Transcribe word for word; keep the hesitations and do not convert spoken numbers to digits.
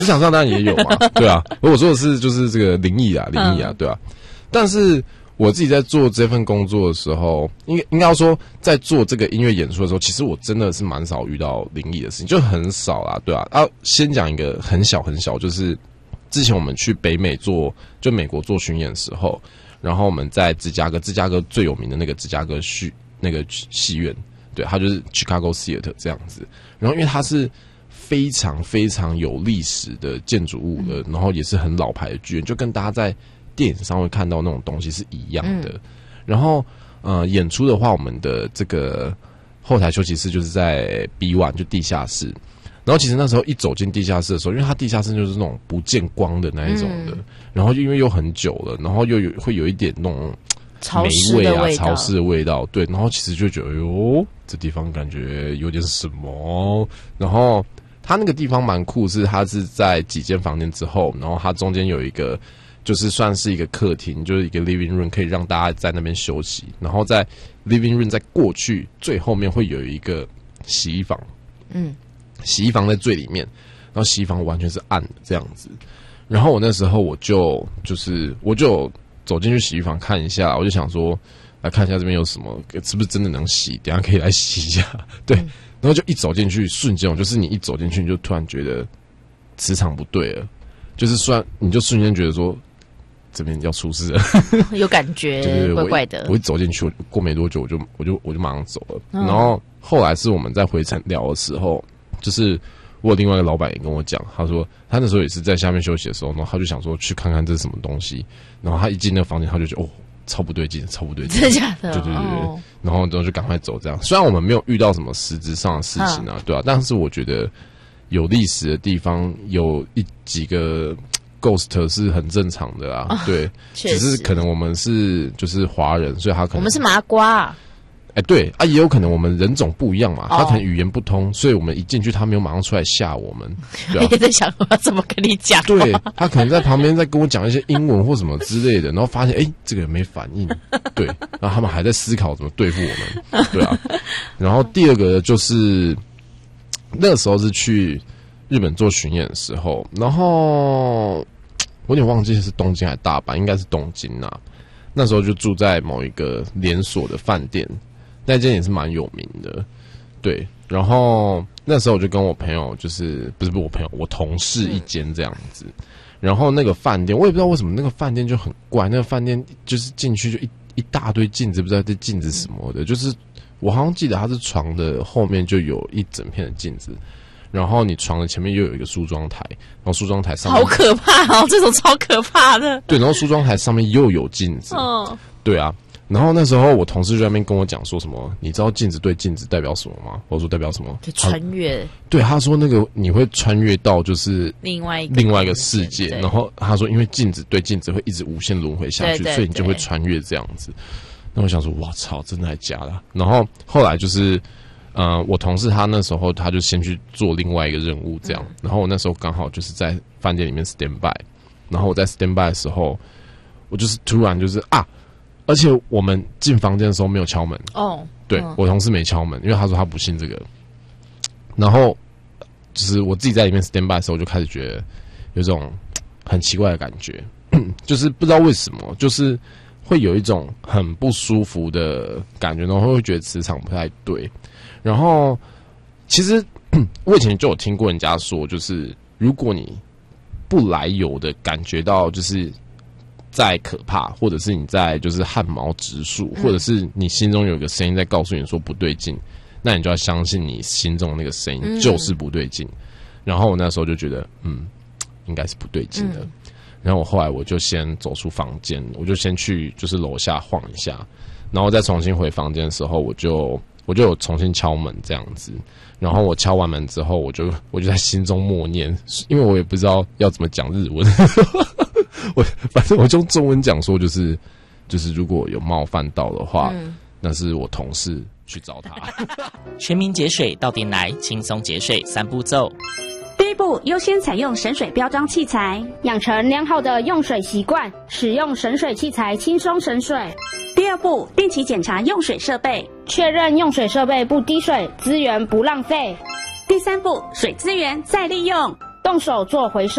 职场上当然也有嘛，对啊。我说的是就是这个灵异啊，灵异啊，对啊。但是我自己在做这份工作的时候，应该应该要说，在做这个音乐演出的时候，其实我真的是蛮少遇到灵异的事情，就很少啦，对啊。啊，先讲一个很小很小，就是之前我们去北美做，就美国做巡演的时候，然后我们在芝加哥，芝加哥最有名的那个芝加哥戏那个戏院，对，它就是 Chicago Theater 这样子。然后因为它是非常非常有历史的建筑物的，然后也是很老牌的剧院，就跟大家在电影上会看到那种东西是一样的。嗯、然后呃，演出的话，我们的这个后台休息室就是在 B 一 就地下室。然后其实那时候一走进地下室的时候，因为它地下室就是那种不见光的那一种的，嗯、然后因为又很久了，然后又有会有一点那种潮霉味啊、潮湿的味道，对，然后其实就觉得哟，这地方感觉有点什么，然后。它那个地方蛮酷，是它是在几间房间之后，然后它中间有一个，就是算是一个客厅，就是一个 living room， 可以让大家在那边休息。然后在 living room 再过去最后面会有一个洗衣房，嗯，洗衣房在最里面，然后洗衣房完全是暗的这样子。然后我那时候我就就是我就走进去洗衣房看一下，我就想说来看一下这边有什么，是不是真的能洗，等一下可以来洗一下，对。嗯，然后就一走进去，瞬间就是你一走进去，你就突然觉得磁场不对了，就是虽然你就瞬间觉得说这边要出事了， 有感觉，对对对，怪怪的。 我一走进去，我过没多久，我就我就我就马上走了。嗯、然后后来是我们在回程聊的时候，就是我有另外一个老板也跟我讲，他说他那时候也是在下面休息的时候，然后他就想说去看看这是什么东西，然后他一进那个房间，他就觉得哦。超不对劲，超不对劲， 真的假的？ 对对对对，哦、然后然后就赶快走这样。虽然我们没有遇到什么实质上的事情啊，嗯、对啊，但是我觉得有历史的地方有一几个 ghost 是很正常的啊，哦、对，只是可能我们是就是华人，所以他可能我们是麻瓜。 哎、欸，对啊，也有可能我们人种不一样嘛，哦、他可能语言不通，所以我们一进去，他没有马上出来吓我们。对啊、 也在想我要怎么跟你讲。 对，他可能在旁边在跟我讲一些英文或什么之类的，然后发现哎、欸，这个人没反应。对，然后他们还在思考怎么对付我们。对啊，然后第二个就是那个时候是去日本做巡演的时候，然后我有点忘记是东京还是大阪，应该是东京啊。那时候就住在某一个连锁的饭店。那间也是蛮有名的，对。然后那时候我就跟我朋友，就是不是不是我朋友，我同事一间这样子。嗯、然后那个饭店，我也不知道为什么那个饭店就很怪。那个饭店就是进去就一一大堆镜子，不知道这镜子什么的。就是我好像记得它是床的后面就有一整片的镜子，然后你床的前面又有一个梳妆台，然后梳妆台上面好可怕哦，这种超可怕的。 对，然后梳妆台上面又有镜子，哦，对啊。然后那时候我同事就在那边跟我讲说什么，你知道镜子对镜子代表什么吗？我说代表什么？ 就穿越。 对，他说那个你会穿越到就是另外一个另外一个世界，然后他说因为镜子对镜子会一直无限轮回下去，所以你就会穿越这样子。那我想说，哇操，真的还假的？然后后来就是，呃，我同事他那时候他就先去做另外一个任务这样，嗯、然后我那时候刚好就是在饭店里面 stand by， 然后我在 stand by 的时候，我就是突然就是啊。而且我们进房间的时候没有敲门哦，对、嗯、我同事没敲门，因为他说他不信这个。然后就是我自己在里面 stand by 的时候，我就开始觉得有种很奇怪的感觉，就是不知道为什么，就是会有一种很不舒服的感觉，然后会觉得磁场不太对。然后其实我以前就有听过人家说，就是如果你不来由的感觉到就是再可怕，或者是你在就是汗毛直竖，或者是你心中有一个声音在告诉你说不对劲，那你就要相信你心中的那个声音就是不对劲。然后我那时候就觉得，嗯，应该是不对劲的。嗯、然后我后来我就先走出房间，我就先去就是楼下晃一下，然后再重新回房间的时候，我就我就有重新敲门这样子。然后我敲完门之后，我就我就在心中默念，因为我也不知道要怎么讲日文。我反正我就用中文讲说，就是就是如果有冒犯到的话，嗯、那是我同事去找他。 全民节水到店来，轻松节水三步骤。 第一步，优先采用省水标章器材，养成良好的用水习惯，使用省水器材轻松省水。第二步，定期检查用水设备，确认用水设备不滴水，资源不浪费。第三步，水资源再利用。 动手做回收。